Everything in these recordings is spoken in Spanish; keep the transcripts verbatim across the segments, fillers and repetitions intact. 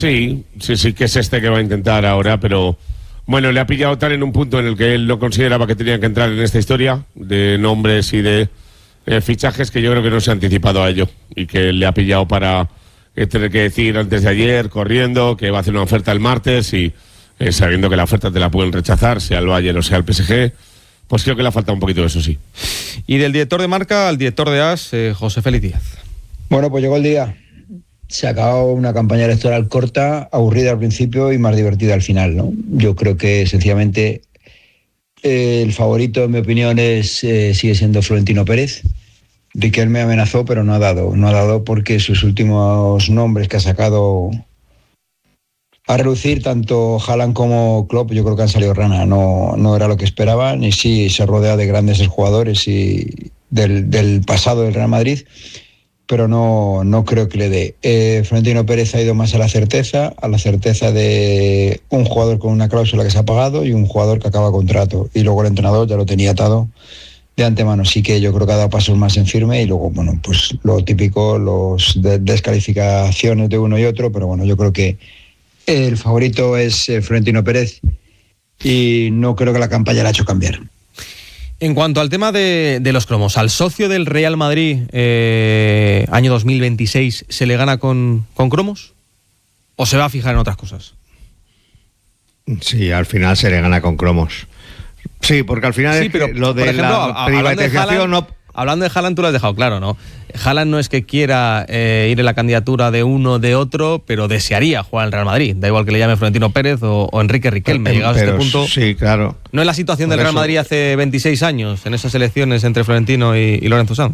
Sí, sí, sí que es este que va a intentar ahora, pero bueno, le ha pillado tal en un punto en el que él no consideraba que tenía que entrar en esta historia de nombres y de eh, fichajes, que yo creo que no se ha anticipado a ello y que le ha pillado para eh, tener que decir antes de ayer, corriendo, que va a hacer una oferta el martes y eh, sabiendo que la oferta te la pueden rechazar, sea el Bayern o sea el P S G, pues creo que le ha faltado un poquito de eso, sí. Y del director de marca al director de A S, eh, José Félix Díaz. Bueno, pues llegó el día. Se acabó una campaña electoral corta, aburrida al principio y más divertida al final, ¿no? Yo creo que sencillamente eh, el favorito, en mi opinión, es eh, sigue siendo Florentino Pérez. Riquelme amenazó, pero no ha dado. No ha dado porque sus últimos nombres que ha sacado a relucir, tanto Haaland como Klopp, yo creo que han salido rana. No, no era lo que esperaban y sí se rodea de grandes jugadores y del, del pasado del Real Madrid, pero no, no creo que le dé. Eh, Florentino Pérez ha ido más a la certeza, a la certeza de un jugador con una cláusula que se ha pagado y un jugador que acaba contrato. Y luego el entrenador ya lo tenía atado de antemano. Sí que yo creo que ha dado pasos más en firme y luego, bueno, pues lo típico, los de descalificaciones de uno y otro, pero bueno, yo creo que el favorito es eh, Florentino Pérez y no creo que la campaña la ha hecho cambiar. En cuanto al tema de, de los cromos, ¿al socio del Real Madrid eh, año dos mil veintiséis se le gana con, con cromos? ¿O se va a fijar en otras cosas? Sí, al final se le gana con cromos. Sí, porque al final sí, es pero, que lo de por ejemplo, la privatización no... Hablando de Haaland, tú lo has dejado claro, ¿no? Haaland no es que quiera eh, ir en la candidatura de uno de otro, pero desearía jugar en el Real Madrid. Da igual que le llame Florentino Pérez o, o Enrique Riquelme. Llegados a este punto. Sí, claro. ¿No es la situación Por del Real eso. Madrid hace veintiséis años, en esas elecciones entre Florentino y, y Lorenzo Sanz?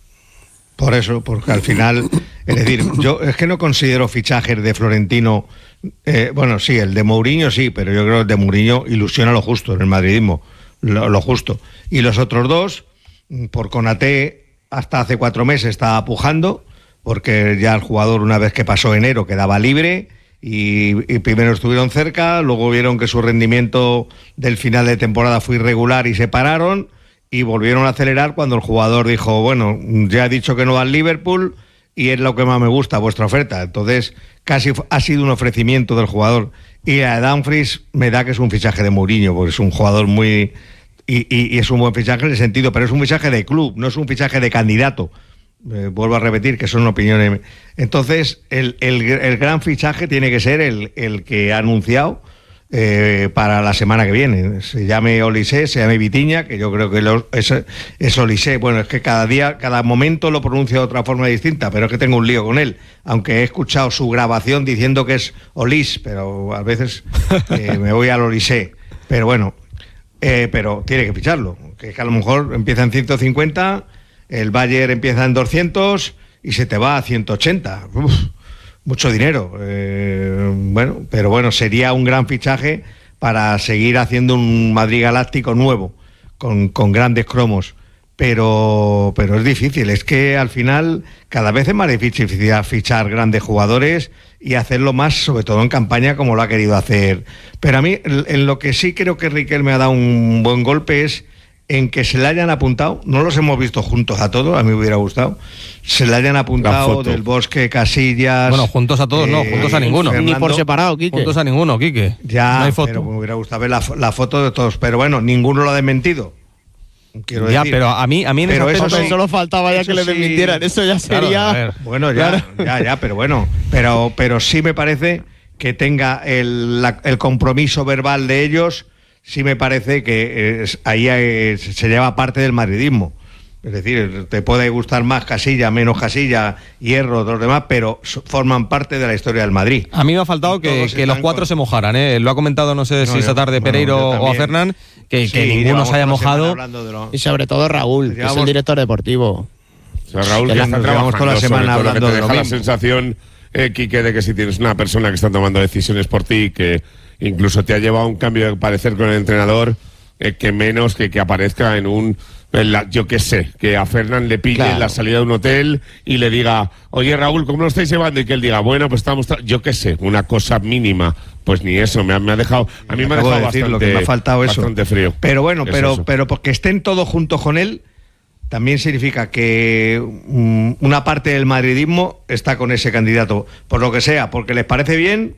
Por eso, porque al final, es decir, yo es que no considero fichajes de Florentino, eh, bueno, sí, el de Mourinho sí, pero yo creo que el de Mourinho ilusiona lo justo en el madridismo, lo, lo justo. Y los otros dos, por Konaté, hasta hace cuatro meses estaba pujando, porque ya el jugador, una vez que pasó enero, quedaba libre, y, y primero estuvieron cerca, luego vieron que su rendimiento del final de temporada fue irregular y se pararon, y volvieron a acelerar cuando el jugador dijo, bueno, ya he dicho que no va al Liverpool, y es lo que más me gusta, vuestra oferta. Entonces, casi ha sido un ofrecimiento del jugador. Y a Dumfries me da que es un fichaje de Mourinho, porque es un jugador muy... Y, y, y es un buen fichaje en el sentido, pero es un fichaje de club, no es un fichaje de candidato. Eh, vuelvo a repetir que son opiniones. Entonces, el, el, el gran fichaje tiene que ser el, el que ha anunciado eh, para la semana que viene. Se llame Olise, se llame Vitinha, que yo creo que lo, es, es Olise. Bueno, es que cada día, cada momento lo pronuncia de otra forma distinta, pero es que tengo un lío con él. Aunque he escuchado su grabación diciendo que es Olis, pero a veces eh, me voy al Olise. Pero bueno. Eh, pero tiene que ficharlo, que, que a lo mejor empieza en ciento cincuenta, el Bayern empieza en doscientos y se te va a ciento ochenta. Uf, mucho dinero. Eh, bueno, pero bueno, sería un gran fichaje para seguir haciendo un Madrid galáctico nuevo, con, con grandes cromos. Pero, pero es difícil, es que al final cada vez es más difícil fichar grandes jugadores y hacerlo más, sobre todo en campaña, como lo ha querido hacer. Pero a mí, en lo que sí creo que Riquelme ha dado un buen golpe es en que se le hayan apuntado, no los hemos visto juntos a todos, a mí me hubiera gustado, se le hayan apuntado del Bosque, Casillas... Bueno, juntos a todos, eh, no, juntos a ninguno. Fernando, ni por separado, Quique. Juntos a ninguno, Quique. Ya, no hay foto. Pero me hubiera gustado ver la, la foto de todos, pero bueno, ninguno lo ha desmentido. Quiero ya, decir, pero a mí, a mí en pero ese eso sí, solo faltaba ya que le desmintieran, sí, eso ya sería... Claro, bueno, ya, claro. ya, ya, pero bueno, pero, pero sí me parece que tenga el, la, el compromiso verbal de ellos, sí me parece que es, ahí es, se lleva parte del madridismo. Es decir, te puede gustar más Casilla, menos Casilla, Hierro, los demás, pero forman parte de la historia del Madrid. A mí me ha faltado que, que los cuatro con... se mojaran, ¿eh? Lo ha comentado, no sé no, si yo, esta tarde bueno, Pereiro o a Fernán, que, sí, que ninguno se haya mojado. Lo... Y sobre todo Raúl, que es el director deportivo. O sea, Raúl, que, que está trabajando toda la semana hablando que te de deja la sensación, eh, Quique, de que si tienes una persona que está tomando decisiones por ti, que incluso te ha llevado a un cambio de parecer con el entrenador, eh, que menos que que aparezca en un... La, yo qué sé, que a Fernán le pille claro. la salida de un hotel y le diga, oye Raúl, ¿cómo lo estáis llevando? Y que él diga, bueno, pues estamos, yo qué sé, una cosa mínima. Pues ni eso, me ha, me ha dejado, a mí me, me ha dejado de bastante, lo que me ha faltado eso. bastante frío. Pero bueno, pero, eso. pero porque estén todos juntos con él, también significa que um, una parte del madridismo está con ese candidato, por lo que sea, porque les parece bien